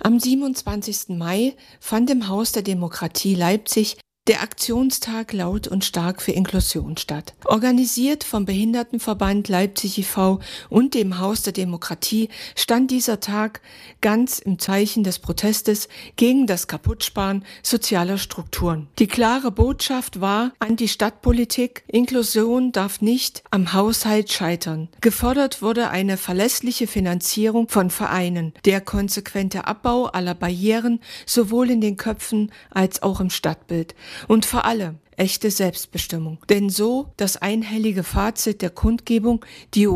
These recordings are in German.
Am 27. Mai fand im Haus der Demokratie Leipzig der Aktionstag Laut und Stark für Inklusion statt. Organisiert vom Behindertenverband Leipzig e.V. und dem Haus der Demokratie stand dieser Tag ganz im Zeichen des Protestes gegen das Kaputtsparen sozialer Strukturen. Die klare Botschaft war an die Stadtpolitik: Inklusion darf nicht am Haushalt scheitern. Gefordert wurde eine verlässliche Finanzierung von Vereinen, der konsequente Abbau aller Barrieren sowohl in den Köpfen als auch im Stadtbild. Und für alle echte Selbstbestimmung. Denn so das einhellige Fazit der Kundgebung: die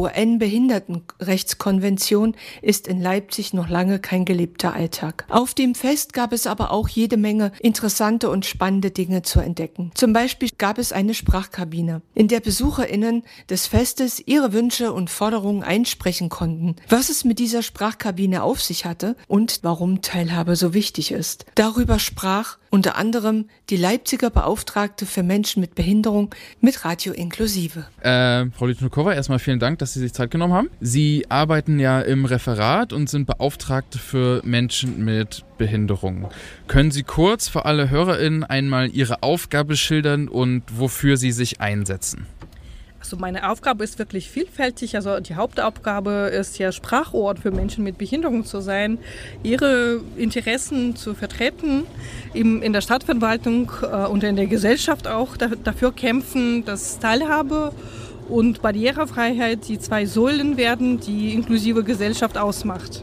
UN-Behindertenrechtskonvention ist in Leipzig noch lange kein gelebter Alltag. Auf dem Fest gab es aber auch jede Menge interessante und spannende Dinge zu entdecken. Zum Beispiel gab es eine Sprachkabine, in der BesucherInnen des Festes ihre Wünsche und Forderungen einsprechen konnten. Was es mit dieser Sprachkabine auf sich hatte und warum Teilhabe so wichtig ist. Darüber sprach unter anderem die Leipziger Beauftragte für Menschen mit Behinderung mit Radio Inklusive. Frau Litwinokowa, erstmal vielen Dank, dass Sie sich Zeit genommen haben. Sie arbeiten ja im Referat und sind Beauftragte für Menschen mit Behinderung. Können Sie kurz für alle HörerInnen einmal Ihre Aufgabe schildern und wofür Sie sich einsetzen? Also meine Aufgabe ist wirklich vielfältig. Also die Hauptaufgabe ist ja, Sprachrohr für Menschen mit Behinderung zu sein, ihre Interessen zu vertreten, in der Stadtverwaltung und in der Gesellschaft auch dafür kämpfen, dass Teilhabe und Barrierefreiheit die zwei Säulen werden, die inklusive Gesellschaft ausmacht.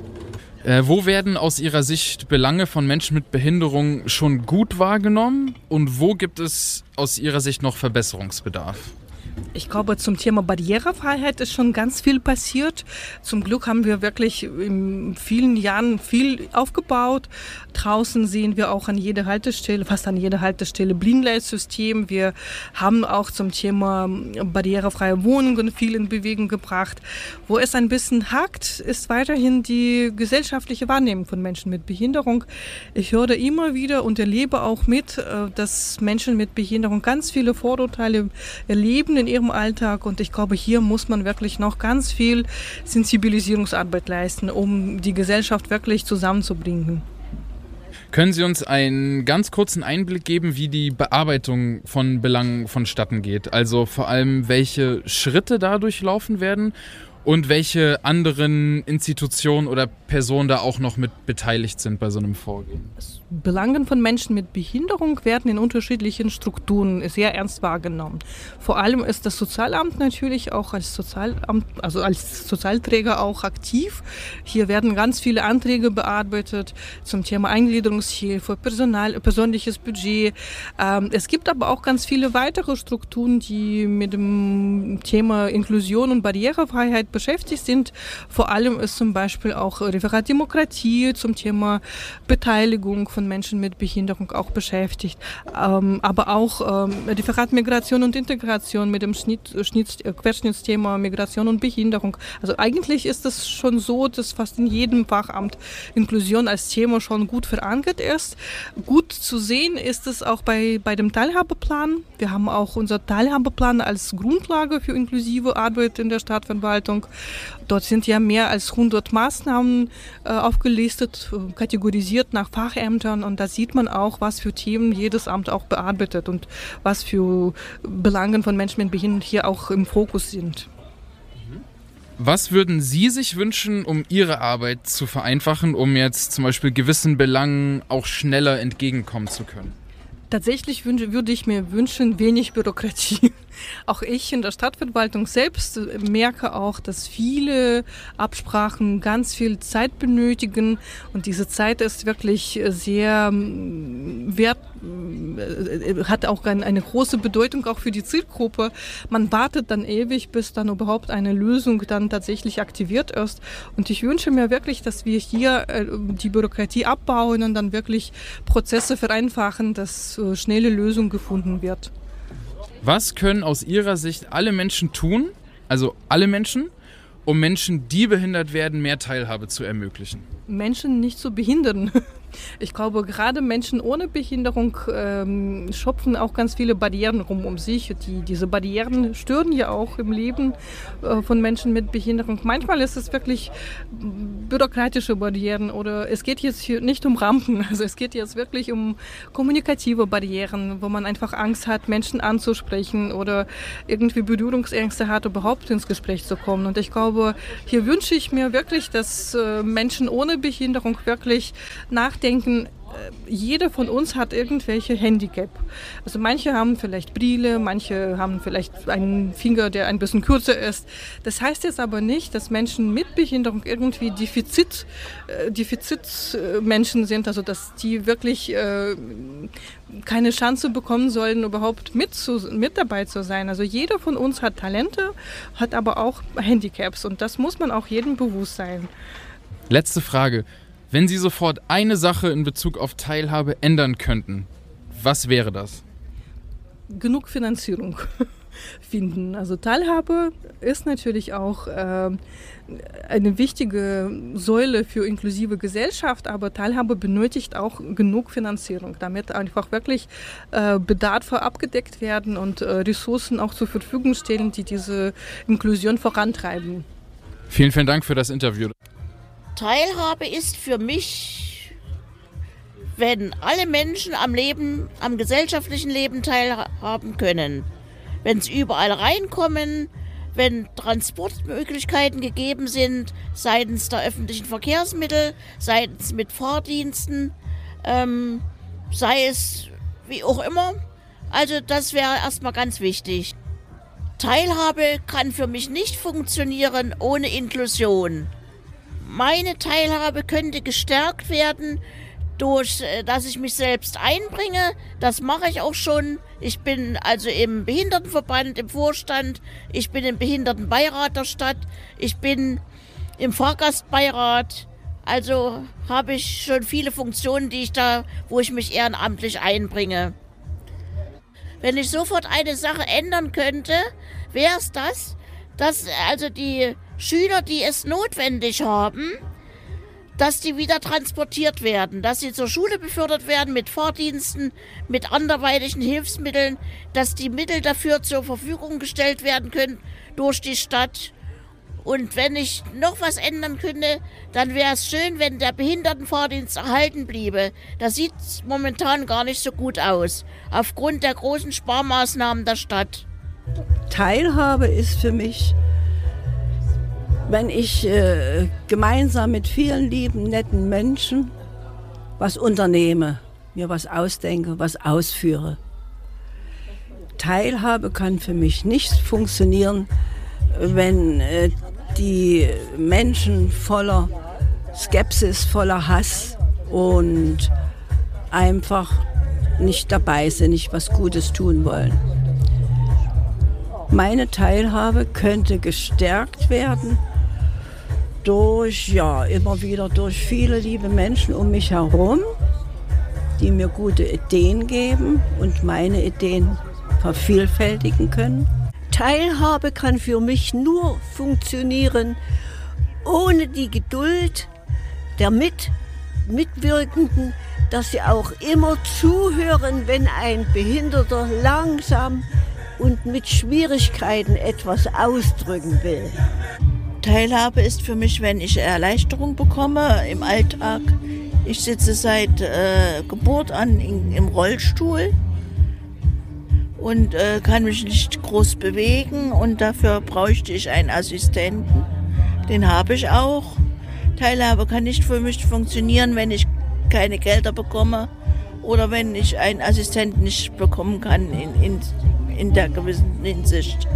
Wo werden aus Ihrer Sicht Belange von Menschen mit Behinderung schon gut wahrgenommen und wo gibt es aus Ihrer Sicht noch Verbesserungsbedarf? Ich glaube, zum Thema Barrierefreiheit ist schon ganz viel passiert. Zum Glück haben wir wirklich in vielen Jahren viel aufgebaut. Draußen sehen wir auch an jeder Haltestelle, fast an jeder Haltestelle, Blindleitsystem. Wir haben auch zum Thema barrierefreie Wohnungen viel in Bewegung gebracht. Wo es ein bisschen hakt, ist weiterhin die gesellschaftliche Wahrnehmung von Menschen mit Behinderung. Ich höre immer wieder und erlebe auch mit, dass Menschen mit Behinderung ganz viele Vorurteile erleben in ihrem Alltag, und ich glaube, hier muss man wirklich noch ganz viel Sensibilisierungsarbeit leisten, um die Gesellschaft wirklich zusammenzubringen. Können Sie uns einen ganz kurzen Einblick geben, wie die Bearbeitung von Belangen vonstatten geht? Also vor allem, welche Schritte da durchlaufen werden und welche anderen Institutionen oder Personen da auch noch mit beteiligt sind bei so einem Vorgehen? Belangen von Menschen mit Behinderung werden in unterschiedlichen Strukturen sehr ernst wahrgenommen. Vor allem ist das Sozialamt natürlich auch als Sozialamt, also als Sozialträger auch aktiv. Hier werden ganz viele Anträge bearbeitet zum Thema Eingliederungshilfe, persönliches Budget. Es gibt aber auch ganz viele weitere Strukturen, die mit dem Thema Inklusion und Barrierefreiheit beschäftigt sind. Vor allem ist zum Beispiel auch Referat Demokratie zum Thema Beteiligung von Menschen mit Behinderung auch beschäftigt. Aber auch Referat Migration und Integration mit dem Querschnittsthema Migration und Behinderung. Also eigentlich ist es schon so, dass fast in jedem Fachamt Inklusion als Thema schon gut verankert ist. Gut zu sehen ist es auch bei dem Teilhabeplan. Wir haben auch unser Teilhabeplan als Grundlage für inklusive Arbeit in der Stadtverwaltung. Dort sind ja mehr als 100 Maßnahmen aufgelistet, kategorisiert nach Fachämtern, und da sieht man auch, was für Themen jedes Amt auch bearbeitet und was für Belange von Menschen mit Behinderung hier auch im Fokus sind. Was würden Sie sich wünschen, um Ihre Arbeit zu vereinfachen, um jetzt zum Beispiel gewissen Belangen auch schneller entgegenkommen zu können? Tatsächlich würde ich mir wünschen, wenig Bürokratie. Auch ich in der Stadtverwaltung selbst merke auch, dass viele Absprachen ganz viel Zeit benötigen, und diese Zeit ist wirklich sehr hat auch eine große Bedeutung auch für die Zielgruppe. Man wartet dann ewig, bis dann überhaupt eine Lösung dann tatsächlich aktiviert ist. Und ich wünsche mir wirklich, dass wir hier die Bürokratie abbauen und dann wirklich Prozesse vereinfachen, dass schnelle Lösung gefunden wird. Was können aus Ihrer Sicht alle Menschen tun, also alle Menschen, um Menschen, die behindert werden, mehr Teilhabe zu ermöglichen? Menschen nicht zu behindern. Ich glaube, gerade Menschen ohne Behinderung schöpfen auch ganz viele Barrieren um sich. Diese Barrieren stören ja auch im Leben von Menschen mit Behinderung. Manchmal ist es wirklich bürokratische Barrieren oder es geht jetzt hier nicht um Rampen. Also es geht jetzt wirklich um kommunikative Barrieren, wo man einfach Angst hat, Menschen anzusprechen oder irgendwie Berührungsängste hat, überhaupt ins Gespräch zu kommen. Und ich glaube, hier wünsche ich mir wirklich, dass Menschen ohne Behinderung wirklich nachdenken. Jeder von uns hat irgendwelche Handicap. Also manche haben vielleicht Brille, manche haben vielleicht einen Finger, der ein bisschen kürzer ist. Das heißt jetzt aber nicht, dass Menschen mit Behinderung irgendwie Defizitmenschen sind, also dass die wirklich keine Chance bekommen sollen, überhaupt mit dabei zu sein. Also jeder von uns hat Talente, hat aber auch Handicaps und das muss man auch jedem bewusst sein. Letzte Frage. Wenn Sie sofort eine Sache in Bezug auf Teilhabe ändern könnten, was wäre das? Genug Finanzierung finden. Also Teilhabe ist natürlich auch eine wichtige Säule für inklusive Gesellschaft, aber Teilhabe benötigt auch genug Finanzierung, damit einfach wirklich Bedarfe abgedeckt werden und Ressourcen auch zur Verfügung stehen, die diese Inklusion vorantreiben. Vielen, vielen Dank für das Interview. Teilhabe ist für mich, wenn alle Menschen am gesellschaftlichen Leben teilhaben können. Wenn sie überall reinkommen, wenn Transportmöglichkeiten gegeben sind, seitens der öffentlichen Verkehrsmittel, seitens mit Fahrdiensten, sei es wie auch immer. Also das wäre erstmal ganz wichtig. Teilhabe kann für mich nicht funktionieren ohne Inklusion. Meine Teilhabe könnte gestärkt werden, durch, dass ich mich selbst einbringe. Das mache ich auch schon. Ich bin also im Behindertenverband, im Vorstand. Ich bin im Behindertenbeirat der Stadt. Ich bin im Fahrgastbeirat. Also habe ich schon viele Funktionen, wo ich mich ehrenamtlich einbringe. Wenn ich sofort eine Sache ändern könnte, wäre es das, dass also die Schüler, die es notwendig haben, dass die wieder transportiert werden, dass sie zur Schule befördert werden mit Fahrdiensten, mit anderweitigen Hilfsmitteln, dass die Mittel dafür zur Verfügung gestellt werden können durch die Stadt. Und wenn ich noch was ändern könnte, dann wäre es schön, wenn der Behindertenfahrdienst erhalten bliebe. Das sieht momentan gar nicht so gut aus, aufgrund der großen Sparmaßnahmen der Stadt. Teilhabe ist für mich, wenn ich gemeinsam mit vielen lieben, netten Menschen was unternehme, mir was ausdenke, was ausführe. Teilhabe kann für mich nicht funktionieren, wenn die Menschen voller Skepsis, voller Hass und einfach nicht dabei sind, nicht was Gutes tun wollen. Meine Teilhabe könnte gestärkt werden immer wieder durch viele liebe Menschen um mich herum, die mir gute Ideen geben und meine Ideen vervielfältigen können. Teilhabe kann für mich nur funktionieren ohne die Geduld der Mitwirkenden, dass sie auch immer zuhören, wenn ein Behinderter langsam und mit Schwierigkeiten etwas ausdrücken will. Teilhabe ist für mich, wenn ich Erleichterung bekomme im Alltag. Ich sitze seit Geburt an im Rollstuhl und kann mich nicht groß bewegen und dafür bräuchte ich einen Assistenten. Den habe ich auch. Teilhabe kann nicht für mich funktionieren, wenn ich keine Gelder bekomme oder wenn ich einen Assistenten nicht bekommen kann in der gewissen Hinsicht.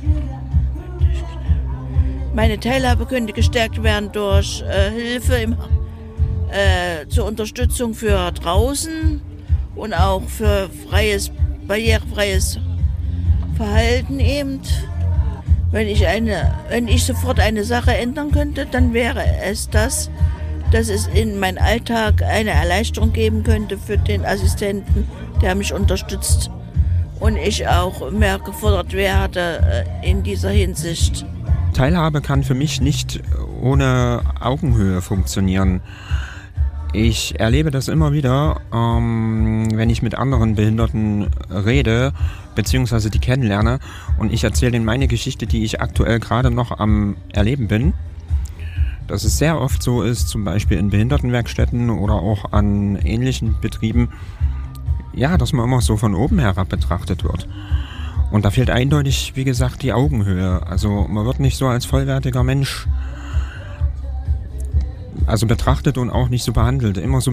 Meine Teilhabe könnte gestärkt werden durch Hilfe zur Unterstützung für draußen und auch für barrierefreies Verhalten eben. Wenn ich sofort eine Sache ändern könnte, dann wäre es das, dass es in meinem Alltag eine Erleichterung geben könnte für den Assistenten, der mich unterstützt und ich auch mehr gefordert werde in dieser Hinsicht. Teilhabe kann für mich nicht ohne Augenhöhe funktionieren. Ich erlebe das immer wieder, wenn ich mit anderen Behinderten rede, beziehungsweise die kennenlerne und ich erzähle denen meine Geschichte, die ich aktuell gerade noch am Erleben bin. Dass es sehr oft so ist, zum Beispiel in Behindertenwerkstätten oder auch an ähnlichen Betrieben, ja, dass man immer so von oben herab betrachtet wird. Und da fehlt eindeutig, wie gesagt, die Augenhöhe. Also man wird nicht so als vollwertiger Mensch betrachtet und auch nicht so behandelt. Immer so